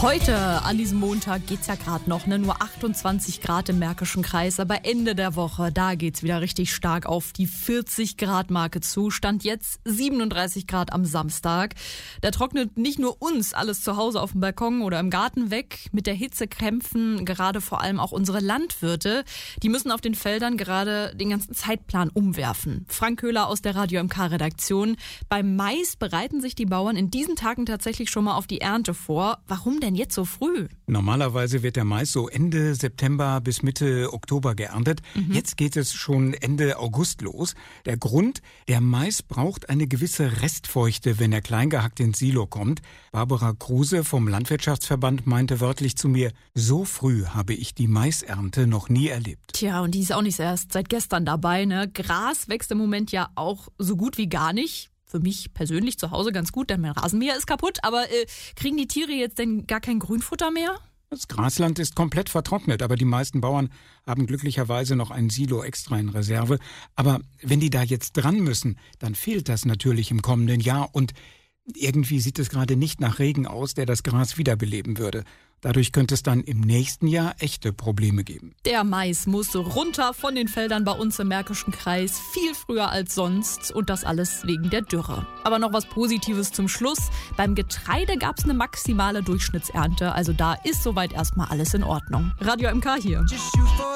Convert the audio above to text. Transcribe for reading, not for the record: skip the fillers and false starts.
Heute, an diesem Montag, geht's ja gerade noch, nur 28 Grad im Märkischen Kreis. Aber Ende der Woche, da geht's wieder richtig stark auf die 40 Grad Marke zu. Stand jetzt 37 Grad am Samstag. Da trocknet nicht nur uns alles zu Hause auf dem Balkon oder im Garten weg. Mit der Hitze kämpfen gerade vor allem auch unsere Landwirte. Die müssen auf den Feldern gerade den ganzen Zeitplan umwerfen. Frank Köhler aus der Radio MK-Redaktion. Beim Mais bereiten sich die Bauern in diesen Tagen tatsächlich schon mal auf die Ernte vor. Warum denn jetzt so früh? Normalerweise wird der Mais so Ende September bis Mitte Oktober geerntet. Jetzt geht es schon Ende August los. Der Grund, der Mais braucht eine gewisse Restfeuchte, wenn er kleingehackt ins Silo kommt. Barbara Kruse vom Landwirtschaftsverband meinte wörtlich zu mir, so früh habe ich die Maisernte noch nie erlebt. Tja, und die ist auch nicht erst seit gestern dabei, ne? Gras wächst im Moment ja auch so gut wie gar nicht. Für mich persönlich zu Hause ganz gut, denn mein Rasenmäher ist kaputt. Aber kriegen die Tiere jetzt denn gar kein Grünfutter mehr? Das Grasland ist komplett vertrocknet, aber die meisten Bauern haben glücklicherweise noch ein Silo extra in Reserve. Aber wenn die da jetzt dran müssen, dann fehlt das natürlich im kommenden Jahr. Und irgendwie sieht es gerade nicht nach Regen aus, der das Gras wiederbeleben würde. Dadurch könnte es dann im nächsten Jahr echte Probleme geben. Der Mais muss runter von den Feldern bei uns im Märkischen Kreis, viel früher als sonst. Und das alles wegen der Dürre. Aber noch was Positives zum Schluss. Beim Getreide gab es eine maximale Durchschnittsernte. Also da ist soweit erstmal alles in Ordnung. Radio MK hier.